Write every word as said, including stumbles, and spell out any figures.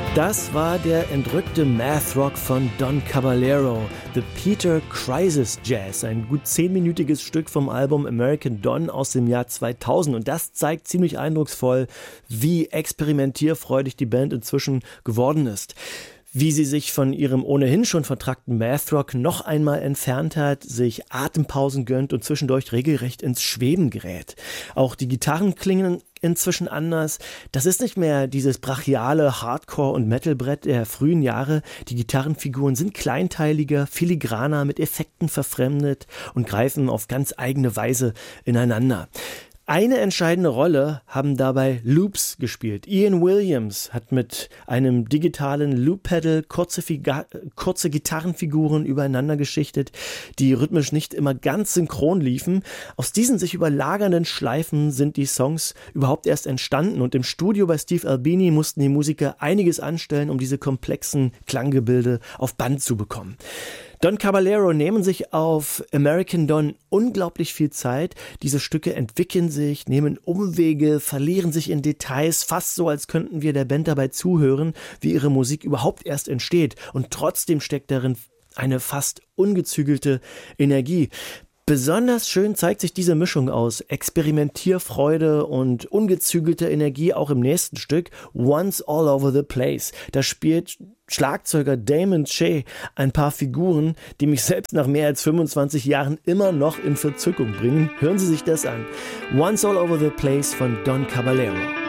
Das war der entrückte Math Rock von Don Caballero, The Peter Crisis Jazz, ein gut zehnminütiges Stück vom Album American Don aus dem Jahr zweitausend. Und das zeigt ziemlich eindrucksvoll, wie experimentierfreudig die Band inzwischen geworden ist. Wie sie sich von ihrem ohnehin schon vertrackten Math Rock noch einmal entfernt hat, sich Atempausen gönnt und zwischendurch regelrecht ins Schweben gerät. Auch die Gitarren klingen inzwischen anders. Das ist nicht mehr dieses brachiale Hardcore- und Metalbrett der frühen Jahre. Die Gitarrenfiguren sind kleinteiliger, filigraner, mit Effekten verfremdet und greifen auf ganz eigene Weise ineinander. Eine entscheidende Rolle haben dabei Loops gespielt. Ian Williams hat mit einem digitalen Loop-Pedal kurze, Figa- kurze Gitarrenfiguren übereinander geschichtet, die rhythmisch nicht immer ganz synchron liefen. Aus diesen sich überlagernden Schleifen sind die Songs überhaupt erst entstanden und im Studio bei Steve Albini mussten die Musiker einiges anstellen, um diese komplexen Klanggebilde auf Band zu bekommen. Don Caballero nehmen sich auf American Don unglaublich viel Zeit. Diese Stücke entwickeln sich, nehmen Umwege, verlieren sich in Details, fast so, als könnten wir der Band dabei zuhören, wie ihre Musik überhaupt erst entsteht. Und trotzdem steckt darin eine fast ungezügelte Energie. Besonders schön zeigt sich diese Mischung aus Experimentierfreude und ungezügelter Energie auch im nächsten Stück, Once All Over the Place. Da spielt Schlagzeuger Damon Che ein paar Figuren, die mich selbst nach mehr als fünfundzwanzig Jahren immer noch in Verzückung bringen. Hören Sie sich das an. Once All Over the Place von Don Caballero.